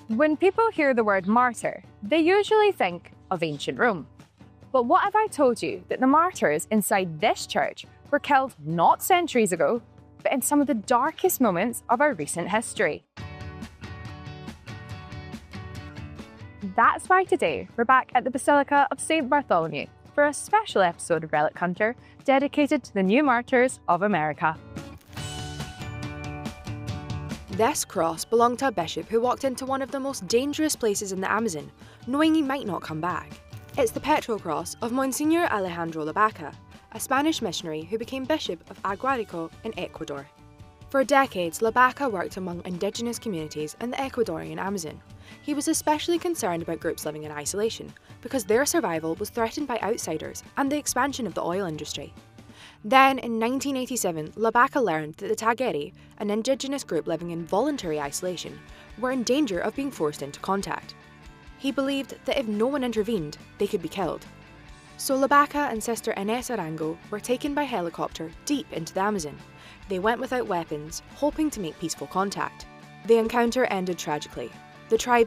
When people hear the word martyr, they usually think of ancient Rome. But what if I told you that the martyrs inside this church were killed not centuries ago, but in some of the darkest moments of our recent history? That's why today we're back at the Basilica of St. Bartholomew for a special episode of Relic Hunter dedicated to the new martyrs of America. This cross belonged to a bishop who walked into one of the most dangerous places in the Amazon, knowing he might not come back. It's the petrol cross of Monsignor Alejandro Labaca, a Spanish missionary who became Bishop of Aguarico in Ecuador. For decades, Labaca worked among indigenous communities in the Ecuadorian Amazon. He was especially concerned about groups living in isolation because their survival was threatened by outsiders and the expansion of the oil industry. Then, in 1987, Labaca learned that the Tagueri, an indigenous group living in voluntary isolation, were in danger of being forced into contact. He believed that if no one intervened, they could be killed. So Labaca and Sister Ines Arango were taken by helicopter deep into the Amazon. They went without weapons, hoping to make peaceful contact. The encounter ended tragically. The tribe